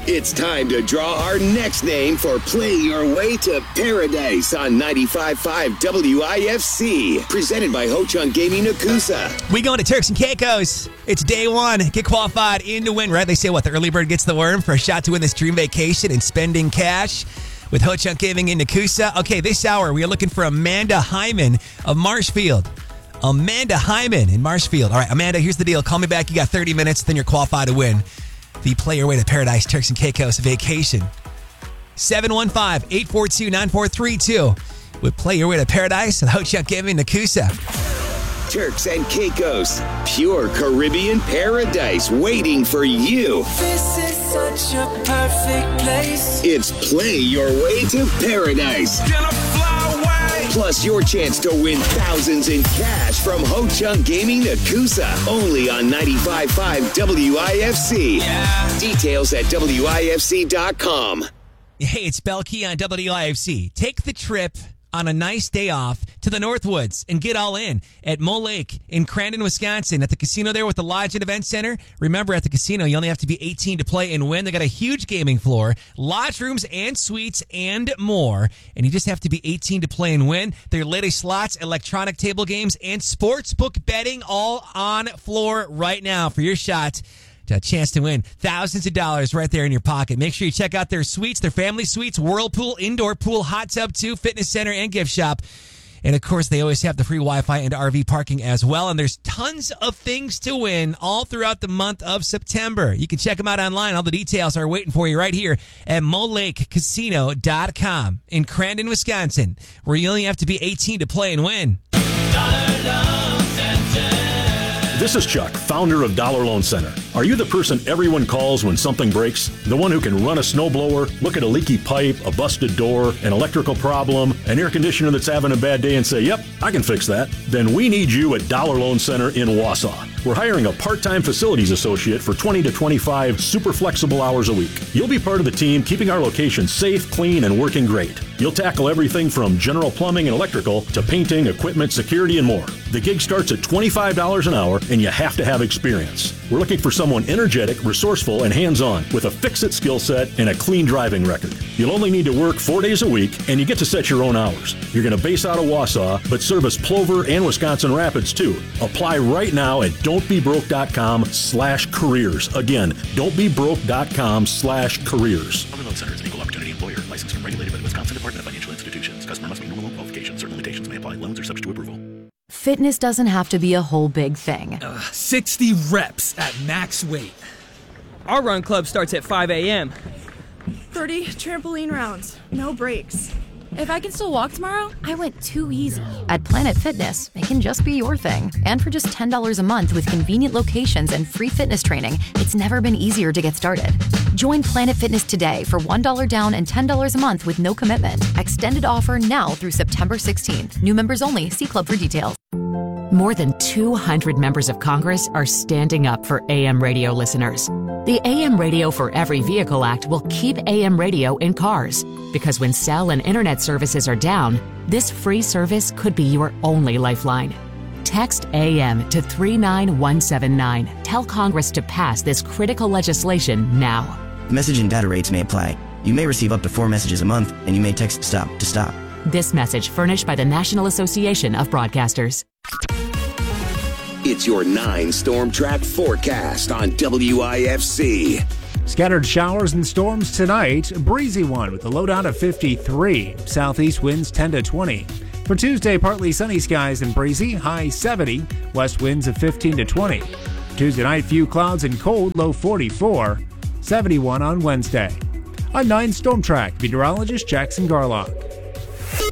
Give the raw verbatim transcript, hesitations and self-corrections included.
It's time to draw our next name for Play Your Way to Paradise on ninety-five point five W I F C. Presented by Ho Chunk Gaming Nakusa. We going to Turks and Caicos. It's day one. Get qualified in to win, right? They say what? The early bird gets the worm for a shot to win this dream vacation and spending cash with Ho Chunk Gaming in Nakusa. Okay, this hour we are looking for Amanda Hyman of Marshfield. Amanda Hyman in Marshfield. All right, Amanda, here's the deal. Call me back. You got thirty minutes, then you're qualified to win the Play Your Way to Paradise Turks and Caicos vacation. seven one five, eight four two, nine four three two with Play Your Way to Paradise with Ho Chunk Gaming Nakusa. Turks and Caicos, pure Caribbean paradise waiting for you. This is such a perfect place. It's Play Your Way to Paradise. Gonna fly away. Plus your chance to win thousands in cash from Ho Chunk Gaming Nakusa. Only on ninety-five point five W I F C. Yeah. Details at W I F C dot com. Hey, it's Belkey on W I F C. Take the trip on a nice day off to the Northwoods and get all in at Mole Lake in Crandon, Wisconsin, at the casino there with the Lodge and Event Center. Remember, at the casino, you only have to be eighteen to play and win. They got a huge gaming floor, lodge rooms and suites and more. And you just have to be eighteen to play and win. Their latest slots, electronic table games, and sportsbook betting all on floor right now for your shot. A chance to win thousands of dollars right there in your pocket. Make sure you check out their suites, their family suites, whirlpool, indoor pool, hot tub too, fitness center, and gift shop. And of course, they always have the free Wi-Fi and R V parking as well. And there's tons of things to win all throughout the month of September. You can check them out online. All the details are waiting for you right here at mole lake casino dot com in Crandon, Wisconsin, where you only have to be eighteen to play and win. This is Chuck, founder of Dollar Loan Center. Are you the person everyone calls when something breaks? The one who can run a snowblower, look at a leaky pipe, a busted door, an electrical problem, an air conditioner that's having a bad day and say, yep, I can fix that? Then we need you at Dollar Loan Center in Wausau. We're hiring a part-time facilities associate for twenty to twenty-five super flexible hours a week. You'll be part of the team keeping our location safe, clean, and working great. You'll tackle everything from general plumbing and electrical to painting, equipment, security, and more. The gig starts at twenty-five dollars an hour, and you have to have experience. We're looking for someone energetic, resourceful, and hands-on with a fix-it skill set and a clean driving record. You'll only need to work four days a week, and you get to set your own hours. You're going to base out of Wausau, but service Plover and Wisconsin Rapids, too. Apply right now at don'tbebroke.com slash careers. Again, don'tbebroke.com slash careers. Dollar Loan Center is an equal opportunity employer licensed and regulated by the Wisconsin Department of Financial Institutions. Customer must meet normal loan qualifications. Certain limitations may apply. Loans are subject to approval. Fitness doesn't have to be a whole big thing. Uh, sixty reps at max weight. Our run club starts at five a.m. thirty trampoline rounds, no breaks. If I can still walk tomorrow, I went too easy. At Planet Fitness, it can just be your thing. And for just ten dollars a month with convenient locations and free fitness training, it's never been easier to get started. Join Planet Fitness today for one dollar down and ten dollars a month with no commitment. Extended offer now through September sixteenth. New members only. See club for details. More than two hundred members of Congress are standing up for A M radio listeners. The A M Radio for Every Vehicle Act will keep A M radio in cars, because when cell and internet services are down, this free service could be your only lifeline. Text A M to three nine one seven nine. Tell Congress to pass this critical legislation now. Message and data rates may apply. You may receive up to four messages a month, and you may text STOP to stop. This message furnished by the National Association of Broadcasters. It's your nine Storm Track forecast on W I F C. Scattered showers and storms tonight. A breezy one with a low down of fifty-three. Southeast winds ten to twenty. For Tuesday, partly sunny skies and breezy, high seventy. West winds of fifteen to twenty. Tuesday night, few clouds and cold, low forty-four. seventy-one on Wednesday. I'm nine Storm Track meteorologist Jackson Garlock.